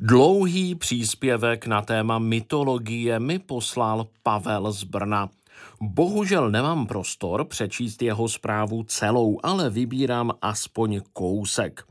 Dlouhý příspěvek na téma mytologie mi poslal Pavel z Brna. Bohužel nemám prostor přečíst jeho zprávu celou, ale vybírám aspoň kousek.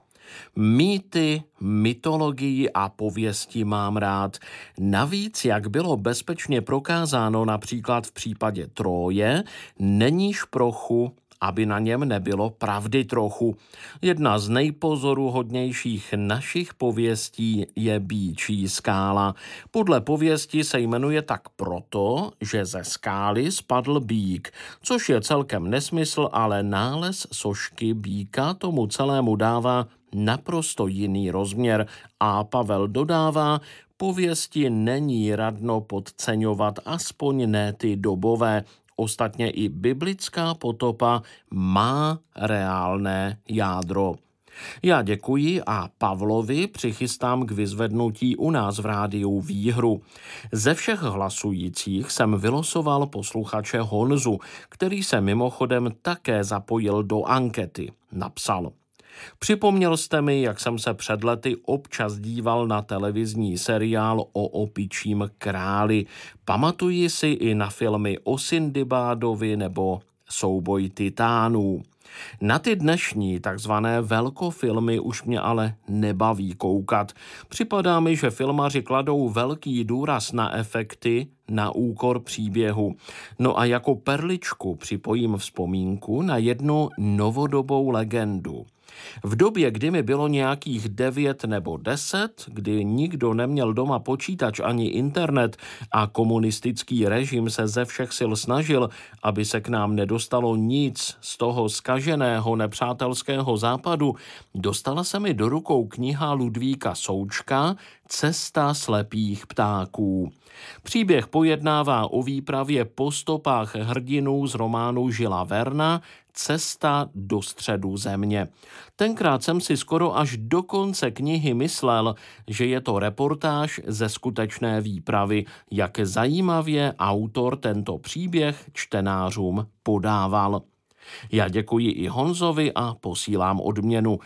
Mýty, mytologii a pověsti mám rád. Navíc, jak bylo bezpečně prokázáno například v případě Tróje, není šprochu, aby na něm nebylo pravdy trochu. Jedna z nejpozoruhodnějších našich pověstí je Býčí skála. Podle pověsti se jmenuje tak proto, že ze skály spadl býk, což je celkem nesmysl, ale nález sošky býka tomu celému dává naprosto jiný rozměr a Pavel dodává, pověsti není radno podceňovat, aspoň ne ty dobové. Ostatně i biblická potopa má reálné jádro. Já děkuji a Pavlovi přichystám k vyzvednutí u nás v rádiu výhru. Ze všech hlasujících jsem vylosoval posluchače Honzu, který se mimochodem také zapojil do ankety. Napsal: Připomněl jste mi, jak jsem se před lety občas díval na televizní seriál o opičím králi. Pamatuji si i na filmy o Sindibádovi nebo Souboj titánů. Na ty dnešní takzvané velkofilmy už mě ale nebaví koukat. Připadá mi, že filmaři kladou velký důraz na efekty na úkor příběhu. No a jako perličku připojím vzpomínku na jednu novodobou legendu. V době, kdy mi bylo nějakých 9 nebo 10, kdy nikdo neměl doma počítač ani internet a komunistický režim se ze všech sil snažil, aby se k nám nedostalo nic z toho zkaženého nepřátelského západu, dostala se mi do rukou kniha Ludvíka Součka Cesta slepých ptáků. Příběh pojednává o výpravě po stopách hrdinů z románu Žila Verna Cesta do středu země. Tenkrát jsem si skoro až do konce knihy myslel, že je to reportáž ze skutečné výpravy, jak zajímavě autor tento příběh čtenářům podával. Já děkuji i Honzovi a posílám odměnu.